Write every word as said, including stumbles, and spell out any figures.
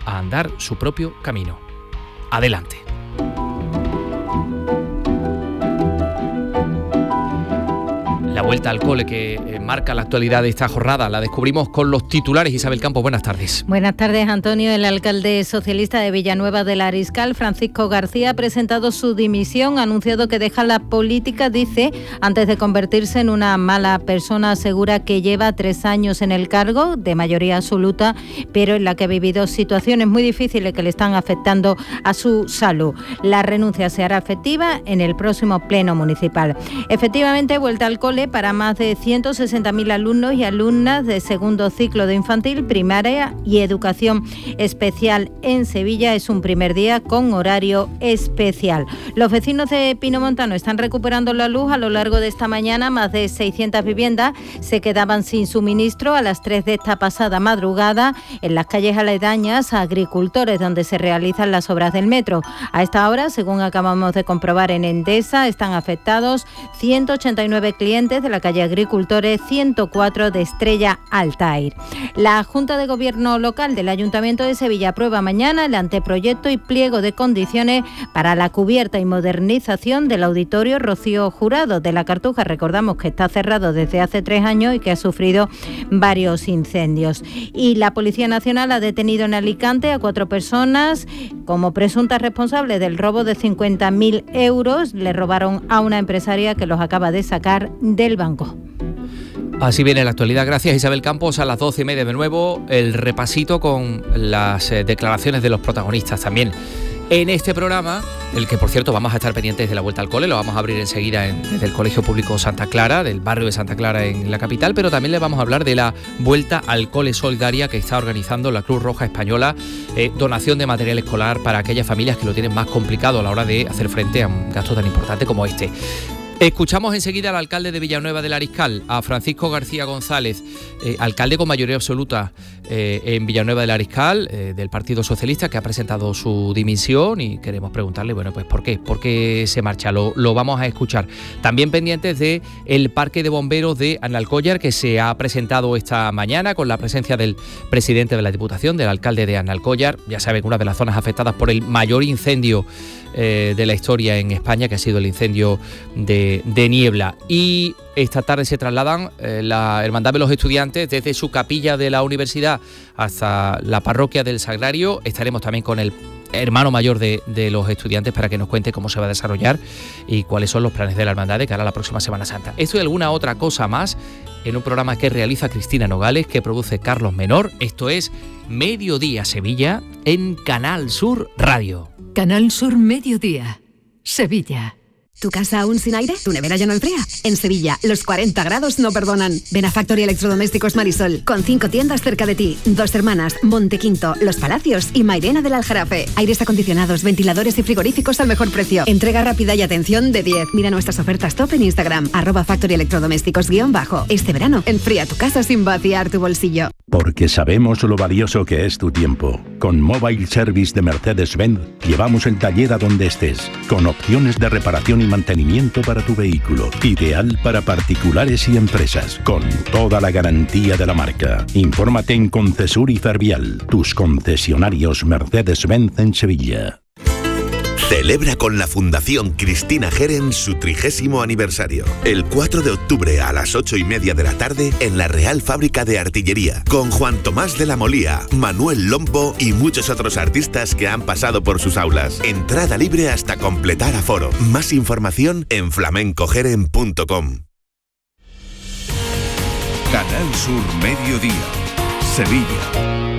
a andar su propio camino. Adelante. La vuelta al cole que eh, marca la actualidad de esta jornada la descubrimos con los titulares. Isabel Campos, buenas tardes. Buenas tardes, Antonio. El alcalde socialista de Villanueva del Ariscal, Francisco García, ha presentado su dimisión, ha anunciado que deja la política, dice, antes de convertirse en una mala persona. Asegura que lleva tres años en el cargo, de mayoría absoluta, pero en la que ha vivido situaciones muy difíciles que le están afectando a su salud. La renuncia se hará efectiva en el próximo pleno municipal. Efectivamente, vuelta al cole para más de ciento sesenta mil alumnos y alumnas de segundo ciclo de infantil, primaria y educación especial en Sevilla. Es un primer día con horario especial. Los vecinos de Pinomontano están recuperando la luz. A lo largo de esta mañana, más de seiscientas viviendas se quedaban sin suministro. A las tres de esta pasada madrugada, en las calles aledañas, agricultores donde se realizan las obras del metro. A esta hora, según acabamos de comprobar en Endesa, están afectados ciento ochenta y nueve clientes de la calle Agricultores, ciento cuatro de Estrella Altair. La Junta de Gobierno Local del Ayuntamiento de Sevilla aprueba mañana el anteproyecto y pliego de condiciones para la cubierta y modernización del Auditorio Rocío Jurado de la Cartuja. Recordamos que está cerrado desde hace tres años y que ha sufrido varios incendios. Y la Policía Nacional ha detenido en Alicante a cuatro personas como presuntas responsables del robo de cincuenta mil euros. Le robaron a una empresaria que los acaba de sacar del banco. Así viene la actualidad. Gracias, Isabel Campos. A las doce y media de nuevo el repasito con las eh, declaraciones de los protagonistas también en este programa, el que por cierto vamos a estar pendientes de la vuelta al cole. Lo vamos a abrir enseguida en, desde el Colegio Público Santa Clara, del barrio de Santa Clara en la capital, pero también le vamos a hablar de la vuelta al cole solidaria que está organizando la Cruz Roja Española, eh, donación de material escolar para aquellas familias que lo tienen más complicado a la hora de hacer frente a un gasto tan importante como este. Escuchamos enseguida al alcalde de Villanueva del Ariscal, a Francisco García González, eh, alcalde con mayoría absoluta eh, en Villanueva del Ariscal, eh, del Partido Socialista, que ha presentado su dimisión y queremos preguntarle, bueno, pues ¿por qué? ¿Por qué se marcha? Lo, lo vamos a escuchar. También pendientes de el Parque de Bomberos de Analcollar, que se ha presentado esta mañana con la presencia del presidente de la Diputación, del alcalde de Analcollar. Ya saben, una de las zonas afectadas por el mayor incendio eh, de la historia en España, que ha sido el incendio de, de Niebla. Y esta tarde se trasladan eh, la Hermandad de los Estudiantes desde su capilla de la universidad hasta la parroquia del Sagrario. Estaremos también con el hermano mayor de, de los estudiantes para que nos cuente cómo se va a desarrollar y cuáles son los planes de la hermandad de cara a la próxima Semana Santa. Esto y alguna otra cosa más en un programa que realiza Cristina Nogales, que produce Carlos Menor. Esto es Mediodía Sevilla en Canal Sur Radio. Canal Sur Mediodía, Sevilla. ¿Tu casa aún sin aire? ¿Tu nevera ya no enfría? En Sevilla, los cuarenta grados no perdonan. Ven a Factory Electrodomésticos Marisol, con cinco tiendas cerca de ti. Dos Hermanas, Montequinto, Los Palacios y Mairena del Aljarafe. Aires acondicionados, ventiladores y frigoríficos al mejor precio. Entrega rápida y atención de diez. Mira nuestras ofertas top en Instagram, arroba Factory Electrodomésticos guión bajo. Este verano, enfría tu casa sin vaciar tu bolsillo. Porque sabemos lo valioso que es tu tiempo. Con Mobile Service de Mercedes-Benz, llevamos el taller a donde estés, con opciones de reparación y mantenimiento para tu vehículo. Ideal para particulares y empresas, con toda la garantía de la marca. Infórmate en Concesur y Fervial, tus concesionarios Mercedes-Benz en Sevilla. Celebra con la Fundación Cristina Geren su trigésimo aniversario. El cuatro de octubre a las ocho y media de la tarde en la Real Fábrica de Artillería, con Juan Tomás de la Molía, Manuel Lombo y muchos otros artistas que han pasado por sus aulas. Entrada libre hasta completar aforo. Más información en flamencogeren punto com. Canal Sur Mediodía, Sevilla.